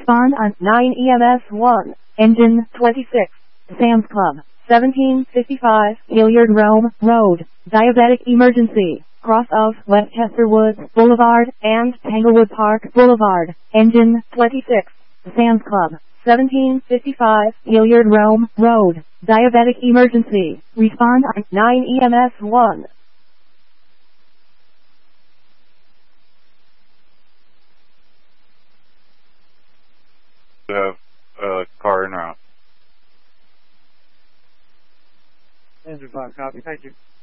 Respond on 9 EMS 1. Engine 26. Sam's Club. 1755 Hilliard Rome Road. Diabetic emergency. Cross of Westchester Woods Boulevard and Tanglewood Park Boulevard. Engine 26. Sam's Club. 1755 Hilliard Rome Road. Diabetic emergency. Respond on 9 EMS 1. Have a car en route. Engine 5, copy. Thank you.